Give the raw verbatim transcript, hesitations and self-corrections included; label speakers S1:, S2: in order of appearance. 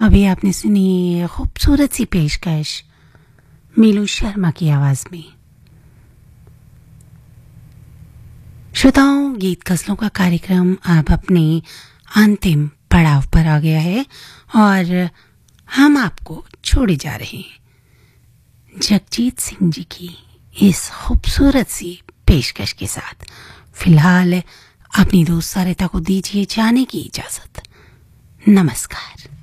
S1: अभी आपने सुनी खूबसूरत सी पेशकश मीनू शर्मा की आवाज में। श्रोताओं, गीत गजलों का कार्यक्रम अब अपने अंतिम पड़ाव पर आ गया है और हम आपको छोड़े जा रहे हैं जगजीत सिंह जी की इस खूबसूरत सी पेशकश के साथ। फिलहाल अपनी दोस्त सारिता को दीजिए जाने की इजाजत। नमस्कार।